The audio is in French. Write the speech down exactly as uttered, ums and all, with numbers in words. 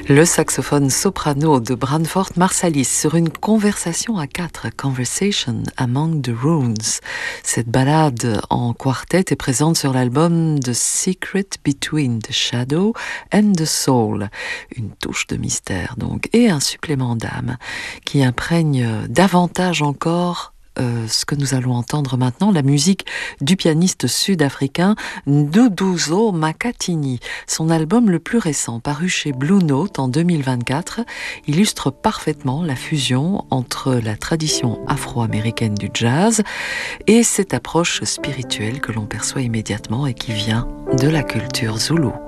Le saxophone soprano de Branford Marsalis sur une conversation à quatre, Conversation Among the Runes. Cette ballade en quartet est présente sur l'album The Secret Between the Shadow and the Soul. Une touche de mystère donc, et un supplément d'âme qui imprègne davantage encore Euh, ce que nous allons entendre maintenant, la musique du pianiste sud-africain Nduduzo Makhathini. Son album le plus récent, paru chez Blue Note en deux mille vingt-quatre, illustre parfaitement la fusion entre la tradition afro-américaine du jazz et cette approche spirituelle que l'on perçoit immédiatement et qui vient de la culture zoulou.